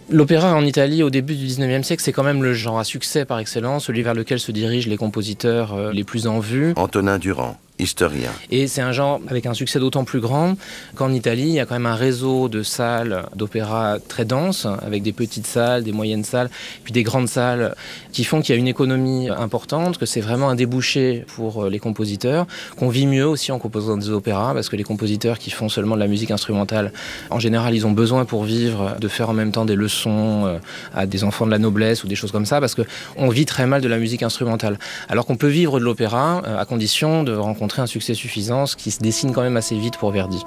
L'opéra en Italie au début du 19e siècle, c'est quand même le genre à succès par excellence, celui vers lequel se dirigent les compositeurs les plus en vue. Antonin Durand, historien. Et c'est un genre avec un succès d'autant plus grand qu'en Italie, il y a quand même un réseau de salles d'opéra très dense, avec des petites salles, des moyennes salles, puis des grandes salles, qui font qu'il y a une économie importante, que c'est vraiment un débouché pour les compositeurs, qu'on vit mieux aussi en composant des opéras, parce que les compositeurs qui font seulement de la musique instrumentale, en général, ils ont besoin pour vivre de faire en même temps des leçons à des enfants de la noblesse ou des choses comme ça, parce qu'on vit très mal de la musique instrumentale. Alors qu'on peut vivre de l'opéra à condition de rencontrer un succès suffisant, ce qui se dessine quand même assez vite pour Verdi.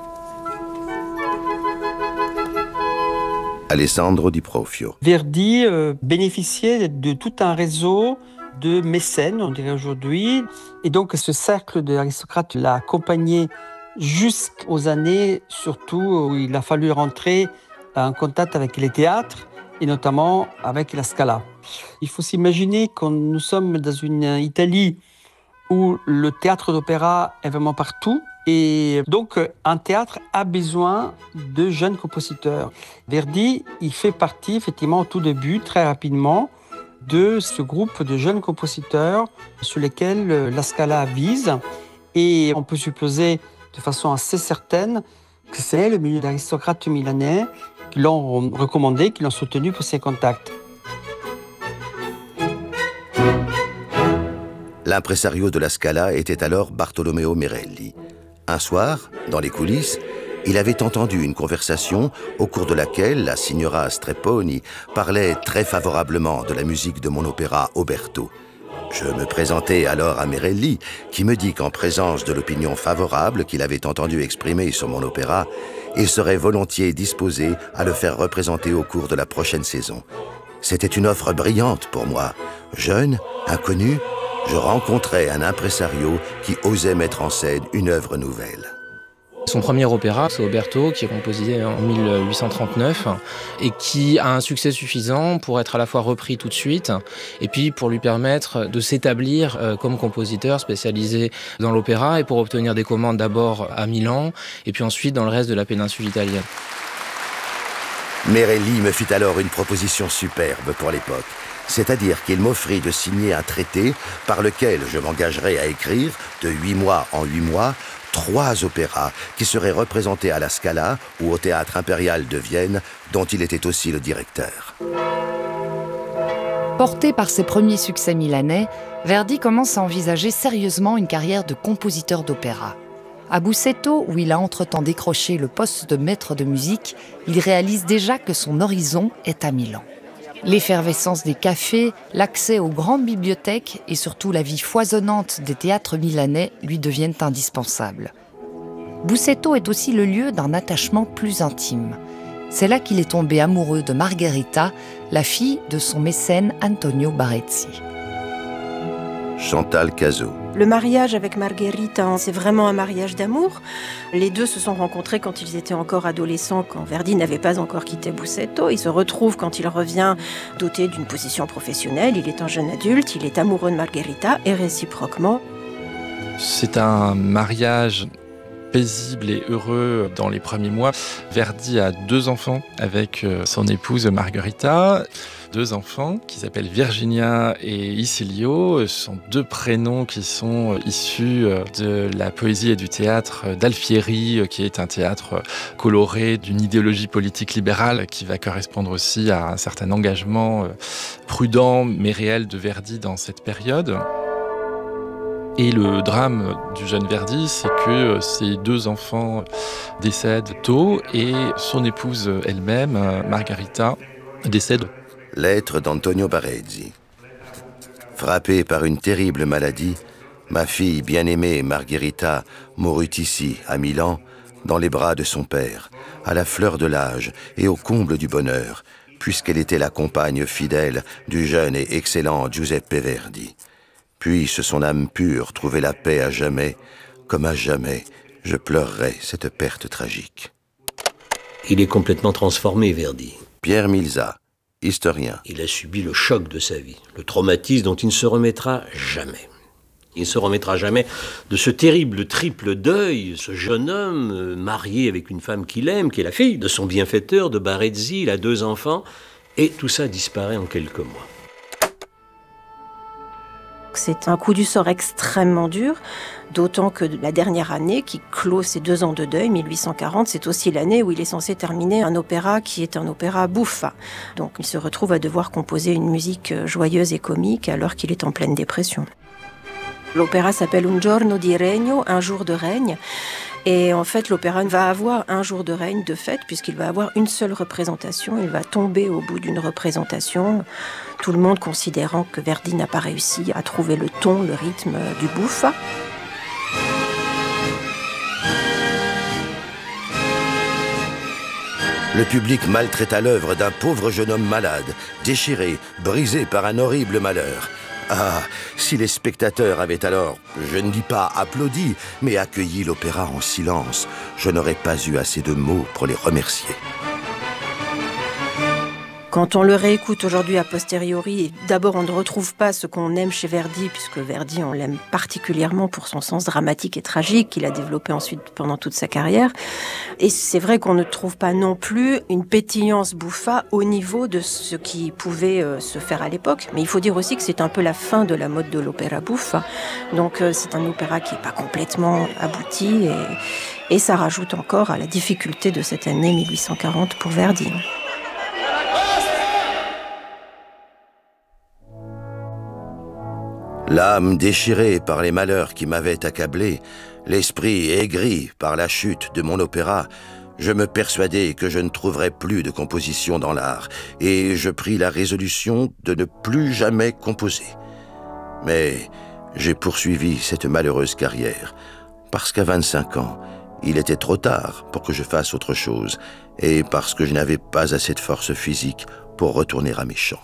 Alessandro Di Profio. Verdi bénéficiait de tout un réseau de mécènes, on dirait aujourd'hui. Et donc, ce cercle d'aristocrates l'a accompagné jusqu'aux années, surtout, où il a fallu rentrer en contact avec les théâtres, et notamment avec la Scala. Il faut s'imaginer que nous sommes dans une Italie où le théâtre d'opéra est vraiment partout. Et donc, un théâtre a besoin de jeunes compositeurs. Verdi, il fait partie, effectivement, au tout début, très rapidement, de ce groupe de jeunes compositeurs sur lesquels la Scala vise. Et on peut supposer de façon assez certaine que c'est le milieu d'aristocrates milanais qui l'ont recommandé, qui l'ont soutenu pour ses contacts. L'impresario de la Scala était alors Bartolomeo Merelli. Un soir, dans les coulisses, il avait entendu une conversation au cours de laquelle la signora Strepponi parlait très favorablement de la musique de mon opéra Oberto. Je me présentai alors à Merelli, qui me dit qu'en présence de l'opinion favorable qu'il avait entendu exprimer sur mon opéra, il serait volontiers disposé à le faire représenter au cours de la prochaine saison. C'était une offre brillante pour moi. Jeune, inconnu, je rencontrais un impresario qui osait mettre en scène une œuvre nouvelle. Son premier opéra, c'est Oberto, qui est composé en 1839 et qui a un succès suffisant pour être à la fois repris tout de suite et puis pour lui permettre de s'établir comme compositeur spécialisé dans l'opéra et pour obtenir des commandes d'abord à Milan et puis ensuite dans le reste de la péninsule italienne. Merelli me fit alors une proposition superbe pour l'époque. C'est-à-dire qu'il m'offrit de signer un traité par lequel je m'engagerais à écrire, de 8 mois en 8 mois, 3 opéras qui seraient représentés à la Scala ou au Théâtre impérial de Vienne, dont il était aussi le directeur. Porté par ses premiers succès milanais, Verdi commence à envisager sérieusement une carrière de compositeur d'opéra. À Busseto, où il a entre-temps décroché le poste de maître de musique, il réalise déjà que son horizon est à Milan. L'effervescence des cafés, l'accès aux grandes bibliothèques et surtout la vie foisonnante des théâtres milanais lui deviennent indispensables. Busseto est aussi le lieu d'un attachement plus intime. C'est là qu'il est tombé amoureux de Margherita, la fille de son mécène Antonio Barezzi. Chantal Cazot. Le mariage avec Margherita, c'est vraiment un mariage d'amour. Les deux se sont rencontrés quand ils étaient encore adolescents, quand Verdi n'avait pas encore quitté Busseto. Ils se retrouvent quand il revient doté d'une position professionnelle. Il est un jeune adulte, il est amoureux de Margherita et réciproquement. C'est un mariage paisible et heureux dans les premiers mois. Verdi a 2 enfants avec son épouse Margherita. 2 enfants qui s'appellent Virginia et Isilio. Ce sont 2 prénoms qui sont issus de la poésie et du théâtre d'Alfieri, qui est un théâtre coloré d'une idéologie politique libérale qui va correspondre aussi à un certain engagement prudent mais réel de Verdi dans cette période. Et le drame du jeune Verdi, c'est que ses 2 enfants décèdent tôt et son épouse elle-même, Margherita, décède. Lettre d'Antonio Barezzi. Frappée par une terrible maladie, ma fille bien-aimée Margherita mourut ici, à Milan, dans les bras de son père, à la fleur de l'âge et au comble du bonheur, puisqu'elle était la compagne fidèle du jeune et excellent Giuseppe Verdi. Puisse son âme pure trouver la paix à jamais, comme à jamais je pleurerai cette perte tragique. Il est complètement transformé, Verdi. Pierre Milza, historien. Il a subi le choc de sa vie, le traumatisme dont il ne se remettra jamais. Il ne se remettra jamais de ce terrible triple deuil, ce jeune homme marié avec une femme qu'il aime, qui est la fille de son bienfaiteur, de Barezzi, il a 2 enfants, Et tout ça disparaît en quelques mois. C'est un coup du sort extrêmement dur, d'autant que la dernière année qui clôt ces 2 ans de deuil, 1840, c'est aussi l'année où il est censé terminer un opéra qui est un opéra buffa. Donc il se retrouve à devoir composer une musique joyeuse et comique alors qu'il est en pleine dépression. L'opéra s'appelle Un giorno di regno, un jour de règne. Et en fait, l'opéra va avoir un jour de règne de fait, puisqu'il va avoir une seule représentation. Il va tomber au bout d'une représentation, tout le monde considérant que Verdi n'a pas réussi à trouver le ton, le rythme du buffa. Le public maltraita l'œuvre d'un pauvre jeune homme malade, déchiré, brisé par un horrible malheur. Ah, si les spectateurs avaient alors, je ne dis pas applaudi, mais accueilli l'opéra en silence, je n'aurais pas eu assez de mots pour les remercier. Quand on le réécoute aujourd'hui a posteriori, d'abord on ne retrouve pas ce qu'on aime chez Verdi, puisque Verdi on l'aime particulièrement pour son sens dramatique et tragique qu'il a développé ensuite pendant toute sa carrière. Et c'est vrai qu'on ne trouve pas non plus une pétillance bouffa au niveau de ce qui pouvait se faire à l'époque. Mais il faut dire aussi que c'est un peu la fin de la mode de l'opéra bouffa. Donc c'est un opéra qui n'est pas complètement abouti et ça rajoute encore à la difficulté de cette année 1840 pour Verdi. L'âme déchirée par les malheurs qui m'avaient accablé, l'esprit aigri par la chute de mon opéra, je me persuadai que je ne trouverais plus de composition dans l'art, et je pris la résolution de ne plus jamais composer. Mais j'ai poursuivi cette malheureuse carrière, parce qu'à 25 ans, il était trop tard pour que je fasse autre chose, et parce que je n'avais pas assez de force physique pour retourner à mes chants.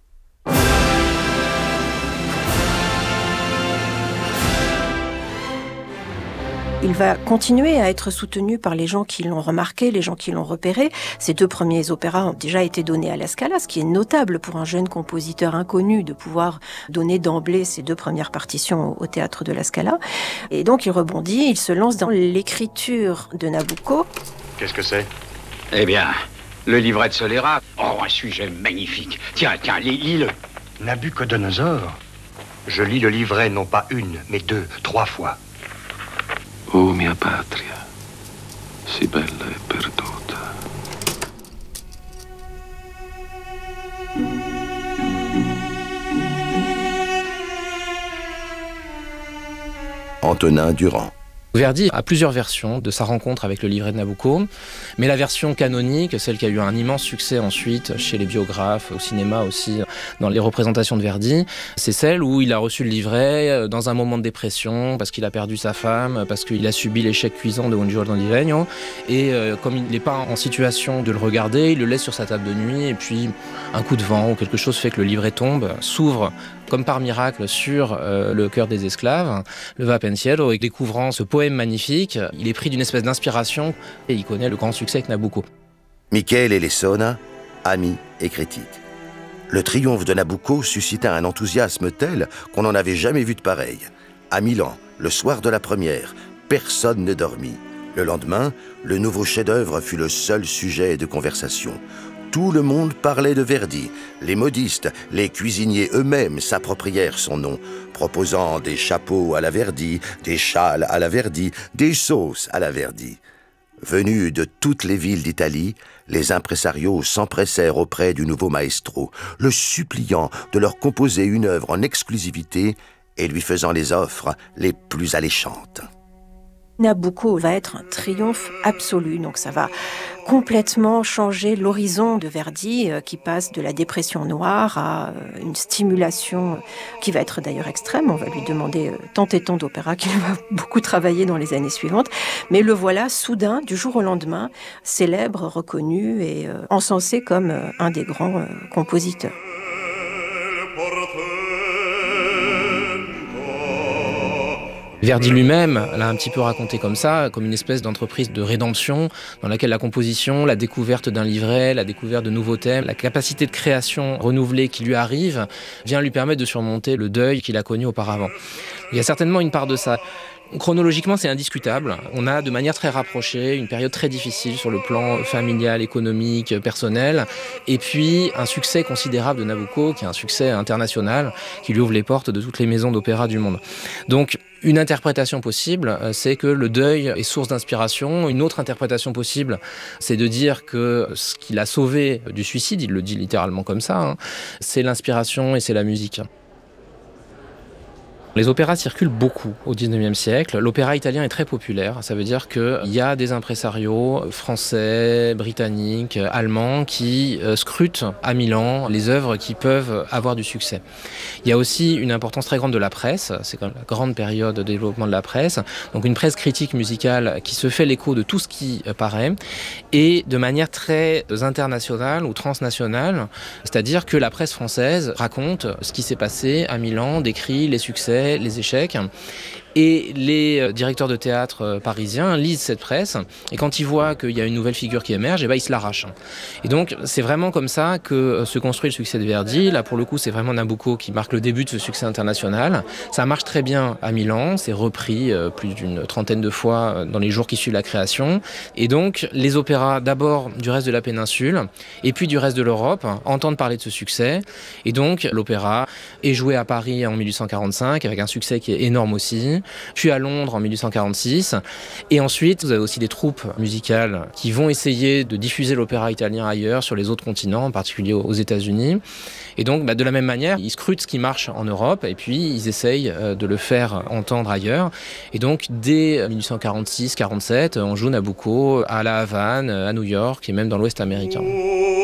Il va continuer à être soutenu par les gens qui l'ont remarqué, les gens qui l'ont repéré. Ces 2 premiers opéras ont déjà été donnés à la Scala, ce qui est notable pour un jeune compositeur inconnu de pouvoir donner d'emblée ces 2 premières partitions au théâtre de la Scala. Et donc il rebondit, il se lance dans l'écriture de Nabucco. Qu'est-ce que c'est ? Eh bien, le livret de Solera. Oh, un sujet magnifique. Tiens, lis-le. Nabucodonosor. Je lis le livret non pas 1, mais 2, 3 fois. Oh mia patria, si bella e perduta. Antonin Durand. Verdi a plusieurs versions de sa rencontre avec le livret de Nabucco, mais la version canonique, celle qui a eu un immense succès ensuite chez les biographes, au cinéma aussi, dans les représentations de Verdi, c'est celle où il a reçu le livret dans un moment de dépression, parce qu'il a perdu sa femme, parce qu'il a subi l'échec cuisant de Un giorno di regno, et comme il n'est pas en situation de le regarder, il le laisse sur sa table de nuit, et puis un coup de vent ou quelque chose fait que le livret tombe, s'ouvre comme par miracle sur le cœur des esclaves, le Va Pensiero, et découvrant ce poème magnifique, il est pris d'une espèce d'inspiration et il connaît le grand succès avec Nabucco. Michele Lessona, ami et critique. Le triomphe de Nabucco suscita un enthousiasme tel qu'on n'en avait jamais vu de pareil. À Milan, le soir de la première, personne ne dormit. Le lendemain, le nouveau chef-d'œuvre fut le seul sujet de conversation. Tout le monde parlait de Verdi. Les modistes, les cuisiniers eux-mêmes s'approprièrent son nom, proposant des chapeaux à la Verdi, des châles à la Verdi, des sauces à la Verdi. Venus de toutes les villes d'Italie, les impresarios s'empressèrent auprès du nouveau maestro, le suppliant de leur composer une œuvre en exclusivité et lui faisant les offres les plus alléchantes. Nabucco va être un triomphe absolu, donc ça va complètement changer l'horizon de Verdi qui passe de la dépression noire à une stimulation qui va être d'ailleurs extrême. On va lui demander tant et tant d'opéras qu'il va beaucoup travailler dans les années suivantes. Mais le voilà soudain, du jour au lendemain, célèbre, reconnu et encensé comme un des grands compositeurs. Verdi lui-même l'a un petit peu raconté comme ça, comme une espèce d'entreprise de rédemption dans laquelle la composition, la découverte d'un livret, la découverte de nouveaux thèmes, la capacité de création renouvelée qui lui arrive vient lui permettre de surmonter le deuil qu'il a connu auparavant. Il y a certainement une part de ça. Chronologiquement, c'est indiscutable. On a de manière très rapprochée une période très difficile sur le plan familial, économique, personnel, et puis un succès considérable de Nabucco, qui est un succès international, qui lui ouvre les portes de toutes les maisons d'opéra du monde. Donc, une interprétation possible, c'est que le deuil est source d'inspiration. Une autre interprétation possible, c'est de dire que ce qui l'a sauvé du suicide, il le dit littéralement comme ça, c'est l'inspiration et c'est la musique. Les opéras circulent beaucoup au XIXe siècle. L'opéra italien est très populaire. Ça veut dire qu'il y a des impresarios français, britanniques, allemands qui scrutent à Milan les œuvres qui peuvent avoir du succès. Il y a aussi une importance très grande de la presse. C'est quand même la grande période de développement de la presse. Donc une presse critique musicale qui se fait l'écho de tout ce qui paraît et de manière très internationale ou transnationale. C'est-à-dire que la presse française raconte ce qui s'est passé à Milan, décrit les succès, les échecs. Et les directeurs de théâtre parisiens lisent cette presse et quand ils voient qu'il y a une nouvelle figure qui émerge, ils se l'arrachent. Et donc c'est vraiment comme ça que se construit le succès de Verdi. Là pour le coup c'est vraiment Nabucco qui marque le début de ce succès international. Ça marche très bien à Milan, c'est repris plus d'une trentaine de fois dans les jours qui suivent la création. Et donc les opéras d'abord du reste de la péninsule et puis du reste de l'Europe entendent parler de ce succès. Et donc l'opéra est joué à Paris en 1845 avec un succès qui est énorme aussi. Puis à Londres en 1846. Et ensuite, vous avez aussi des troupes musicales qui vont essayer de diffuser l'opéra italien ailleurs, sur les autres continents, en particulier aux États-Unis. Et donc, de la même manière, ils scrutent ce qui marche en Europe et puis ils essayent de le faire entendre ailleurs. Et donc, dès 1846-47, on joue Nabucco à La Havane, à New York et même dans l'Ouest américain.